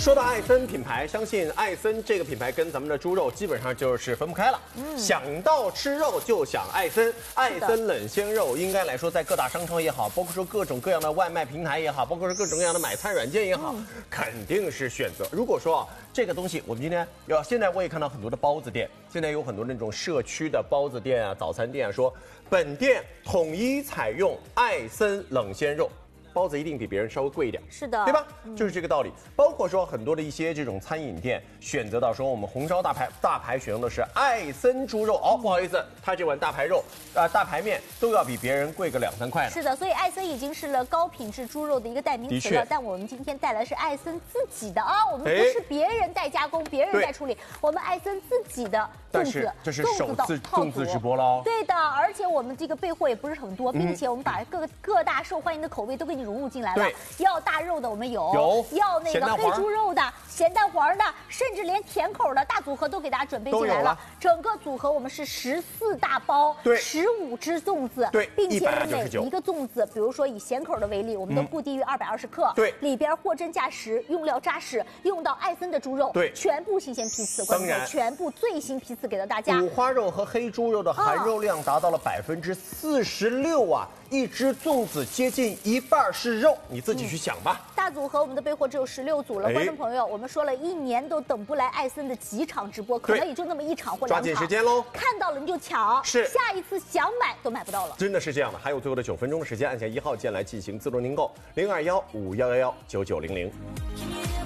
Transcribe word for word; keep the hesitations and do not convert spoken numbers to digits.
说到艾森品牌，相信艾森这个品牌跟咱们的猪肉基本上就是分不开了。嗯，想到吃肉就想艾森，艾森冷鲜肉应该来说，在各大商超也好，包括说各种各样的外卖平台也好，包括说各种各样的买菜软件也好，嗯、肯定是选择。如果说啊，这个东西我们今天要，现在我也看到很多的包子店，现在有很多那种社区的包子店啊、早餐店啊，说本店统一采用艾森冷鲜肉。包子一定比别人稍微贵一点， 是的， 对吧？嗯、就是这个道理。包括说很多的一些这种餐饮店选择到说我们红烧大排大排选用的是艾森猪肉，哦，不好意思，它这碗大排肉啊、呃、大排面都要比别人贵个两三块呢。 是的，所以艾森已经是了高品质猪肉的一个代名词了。但我们今天带来是艾森自己的啊，我们不是别人代加工、别人代处理，我们艾森自己的粽子， 这是首次粽子直播喽。 对的，而且我们这个备货也不是很多，并且我们把各个各大受欢迎的口味都给你融入进来了。要大肉的我们有， 有要那个黑猪肉的、咸蛋黄的，甚至连甜口的大组合都给大家准备进来了。整个组合我们是十四大包， 对， 十五只粽子， 对， 并且每一个粽子，比如说以咸口的为例，我们都不低于二百二十克， 对， 里边货真价实，用料扎实，用到艾森的猪肉， 对， 全部新鲜批次， 当然全部最新批次给到大家。 五花肉和黑猪肉的含肉量达到了百分之四十六啊，一只粽子接近一半是肉，你自己去想吧。 嗯、大组合我们的备货只有十六组了，观众朋友，我们说了一年都等不来艾森的几场直播，可能也就那么一场或两场， 抓紧时间喽！ 看到了你就抢， 是下一次想买都买不到了， 真的是这样的。还有最后的九分钟的时间，按下一号键来进行自动订购，零二幺五幺幺幺九九零零。